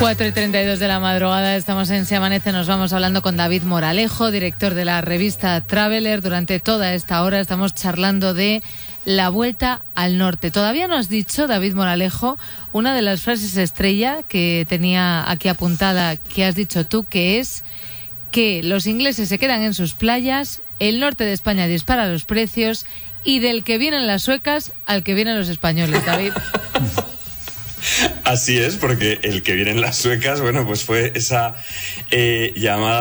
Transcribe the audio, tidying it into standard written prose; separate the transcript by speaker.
Speaker 1: 4:32 de la madrugada, estamos en Se Amanece, nos vamos hablando con David Moralejo, director de la revista Traveler. Durante toda esta hora estamos charlando de la vuelta al norte. Todavía no has dicho, David Moralejo, una de las frases estrella que tenía aquí apuntada, que has dicho tú, que es que los ingleses se quedan en sus playas, el norte de España dispara los precios y del que vienen las suecas al que vienen los españoles, David.
Speaker 2: Así es, porque el que vienen las suecas, bueno, pues fue esa llamada